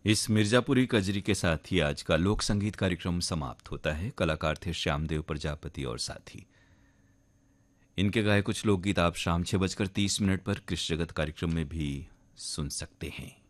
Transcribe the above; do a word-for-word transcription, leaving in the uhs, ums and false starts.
इस मिर्जापुरी कजरी के साथ ही आज का लोक संगीत कार्यक्रम समाप्त होता है। कलाकार थे श्यामदेव प्रजापति और साथी। इनके गाए कुछ लोकगीत आप शाम छह बजकर तीस मिनट पर कृष्ण जगत कार्यक्रम में भी सुन सकते हैं।